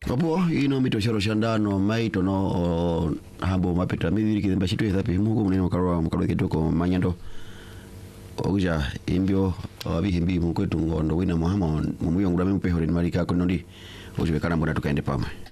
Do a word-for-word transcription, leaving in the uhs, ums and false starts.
Apo ino mito sharo shandano maito no hambo mapeta mibiri kidemba shitu ethapi mugo muneno karwa mukalo kitoko manyando oja imbyo abihimbi mukwetu ngondo wina muhama mumuyongura mpeho ni malika konondi oje kana mbona tukaende pama.